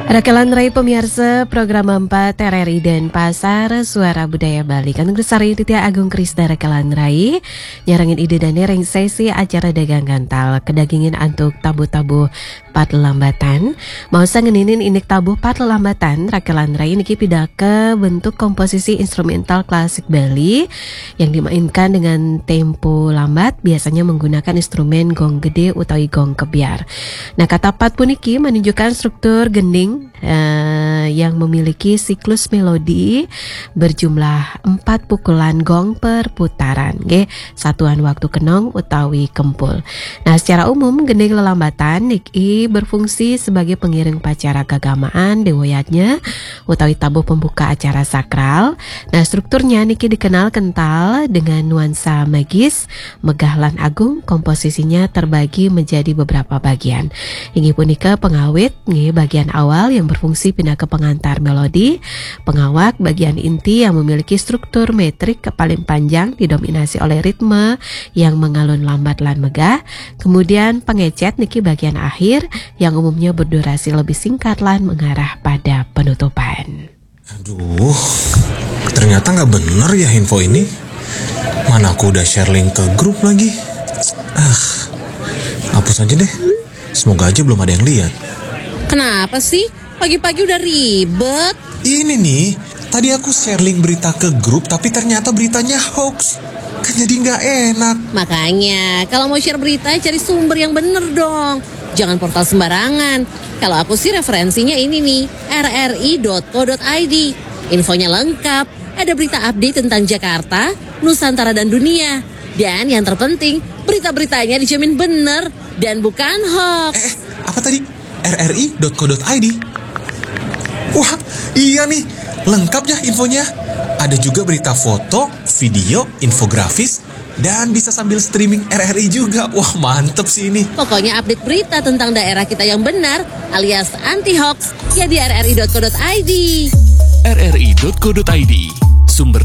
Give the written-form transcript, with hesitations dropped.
Rakalan Rai pemirsa program 4 RRI dan Pasar Suara Budaya Bali. Kantung Sari Titia Agung Krisda Rakalan Rai nyarangin ide dan nereng sesi acara dagang gantal kedagingin antuk tabu-tabu pat lelambatan. Mau sangeninin inik tabu pat lelambatan Rakalan Rai niki pindah ke bentuk komposisi instrumental klasik Bali yang dimainkan dengan tempo lambat, biasanya menggunakan instrumen gong gede utawi gong kebiar. Nah, kata pat puniki menunjukkan struktur gending yang memiliki siklus melodi berjumlah 4 pukulan gong per putaran, satuan waktu kenong utawi kempul. Nah, secara umum gending lelambatan niki berfungsi sebagai pengiring upacara keagamaan dewoyatnya utawi tabuh pembuka acara sakral. Nah, strukturnya niki dikenal kental dengan nuansa magis, megah lan agung. Komposisinya terbagi menjadi beberapa bagian. Ini punika pengawit, bagian awal yang berfungsi pindah ke pengantar melodi, pengawak bagian inti yang memiliki struktur metrik paling panjang didominasi oleh ritme yang mengalun lambat lan megah, kemudian pengecet niki bagian akhir yang umumnya berdurasi lebih singkat lan mengarah pada penutupan. Aduh, ternyata nggak bener ya info ini. Mana aku udah share link ke grup lagi. Hapus aja deh. Semoga aja belum ada yang lihat. Kenapa sih? Pagi-pagi udah ribet. Ini nih, tadi aku share link berita ke grup tapi ternyata beritanya hoax. Kan jadi nggak enak. Makanya, kalau mau share berita cari sumber yang bener dong. Jangan portal sembarangan. Kalau aku sih referensinya ini nih, rri.co.id. Infonya lengkap, ada berita update tentang Jakarta, Nusantara dan dunia. Dan yang terpenting, berita-beritanya dijamin bener dan bukan hoax. Apa tadi? rri.co.id. Wah, iya nih, lengkap ya infonya. Ada juga berita foto, video, infografis, dan bisa sambil streaming RRI juga. Wah, mantep sih ini. Pokoknya update berita tentang daerah kita yang benar alias anti hoax ya di rri.co.id. rri.co.id, sumber